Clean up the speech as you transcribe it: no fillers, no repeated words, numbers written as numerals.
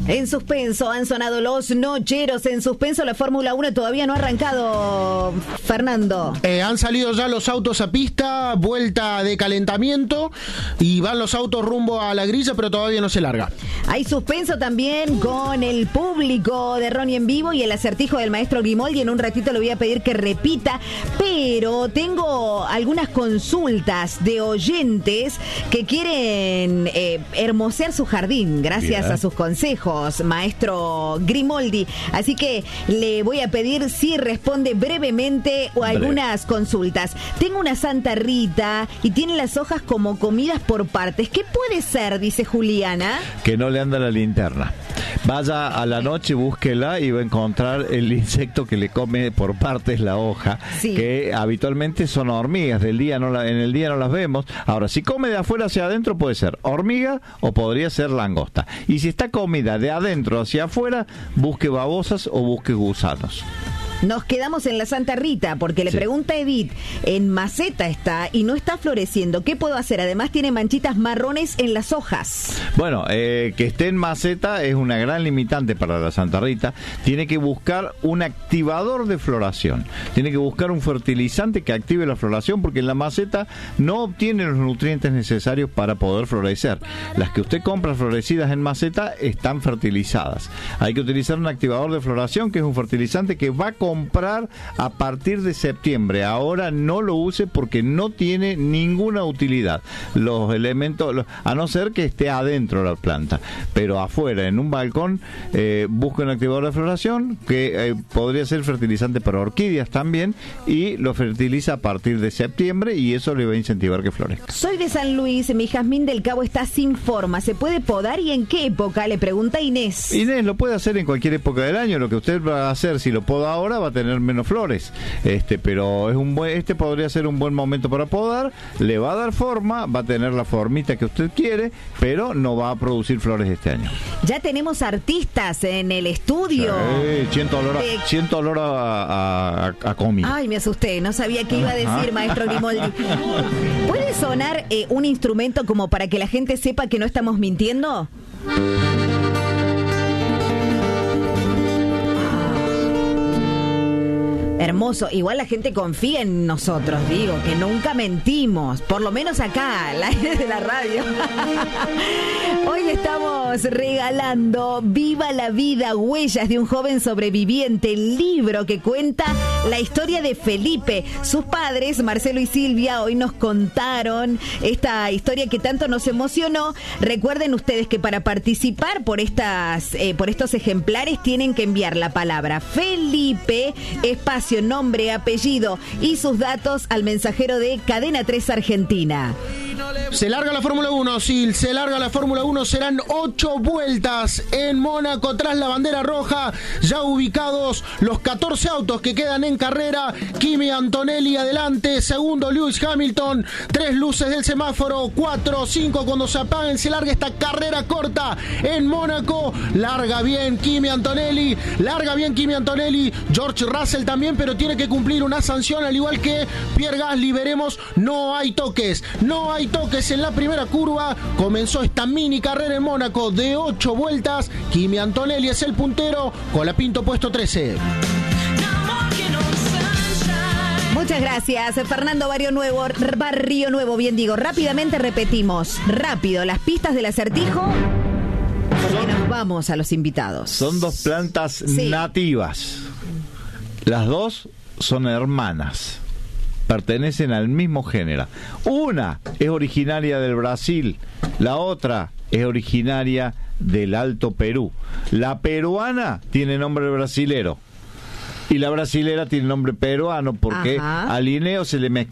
En suspenso han sonado los nocheros. En suspenso la Fórmula 1 todavía no ha arrancado, Fernando. Han salido ya los autos a pista, vuelta de calentamiento, y van los autos rumbo a la grilla, pero todavía no se larga. Hay suspenso también con el público de Ronnie en vivo y el acertijo del maestro Grimoldi. En un ratito le voy a pedir que repita, pero tengo algunas consultas de oyentes que quieren hermosear su jardín gracias a sus consejos, maestro Grimoldi. Así que le voy a pedir si responde brevemente o algunas consultas. Tengo una Santa Rita y tiene las hojas como comidas por partes. ¿Qué puede ser? Dice Juliana. Que no le anda la linterna. Vaya a la noche, búsquela y va a encontrar el insecto que le come por partes la hoja, que habitualmente son hormigas. En el día no las vemos. Ahora, si come de afuera hacia adentro, puede ser hormiga o podría ser langosta. Y si está comida de adentro hacia afuera, busque babosas o busque gusanos. Nos quedamos en la Santa Rita porque le pregunta Edith, en maceta está y no está floreciendo. ¿Qué puedo hacer? Además tiene manchitas marrones en las hojas. Bueno, que esté en maceta es una gran limitante para la Santa Rita. Tiene que buscar un activador de floración. Tiene que buscar un fertilizante que active la floración, porque en la maceta no obtiene los nutrientes necesarios para poder florecer. Las que usted compra florecidas en maceta están fertilizadas. Hay que utilizar un activador de floración, que es un fertilizante que va a comprar a partir de septiembre. Ahora no lo use porque no tiene ninguna utilidad. Los elementos, a no ser que esté adentro la planta, pero afuera, en un balcón, busque un activador de floración que podría ser fertilizante para orquídeas también, y lo fertiliza a partir de septiembre, y eso le va a incentivar que florezca. Soy de San Luis, mi jazmín del Cabo está sin forma. ¿Se puede podar y en qué época? Le pregunta Inés. Inés, lo puede hacer en cualquier época del año. Lo que usted va a hacer, si lo poda ahora, va a tener menos flores, pero es podría ser un buen momento para podar. Le va a dar forma, va a tener la formita que usted quiere, pero no va a producir flores este año. Ya tenemos artistas en el estudio. Siento olor a comida. Ay, me asusté, no sabía qué iba a decir, maestro Grimoldi. ¿Puede sonar un instrumento como para que la gente sepa que no estamos mintiendo? Hermoso, igual la gente confía en nosotros, digo, que nunca mentimos, por lo menos acá, al aire de la radio. Hoy estamos regalando Viva la Vida, Huellas de un joven sobreviviente, el libro que cuenta la historia de Felipe. Sus padres, Marcelo y Silvia, hoy nos contaron esta historia que tanto nos emocionó. Recuerden ustedes que para participar por estos ejemplares tienen que enviar la palabra Felipe, espacio, nombre, apellido y sus datos al mensajero de Cadena 3 Argentina. Se larga la Fórmula 1, sí, se larga la Fórmula 1, serán 8 vueltas en Mónaco tras la bandera roja, ya ubicados los 14 autos que quedan en carrera. Kimi Antonelli adelante, segundo Lewis Hamilton, 3 luces del semáforo, 4, 5 cuando se apaguen. Se larga esta carrera corta en Mónaco, larga bien Kimi Antonelli, George Russell también, pero tiene que cumplir una sanción al igual que Pierre Gasly. Veremos, no hay toques en la primera curva. Comenzó esta mini carrera en Mónaco de 8 vueltas. Kimi Antonelli es el puntero, Colapinto puesto 13. Muchas gracias, Fernando Barrio Nuevo, bien digo. Rápidamente repetimos, rápido, las pistas del acertijo, porque nos vamos a los invitados. Son 2 plantas nativas. Las 2 son hermanas. Pertenecen al mismo género. Una es originaria del Brasil, la otra es originaria del Alto Perú. La peruana tiene nombre brasilero y la brasilera tiene nombre peruano porque a Linneo se le mezcla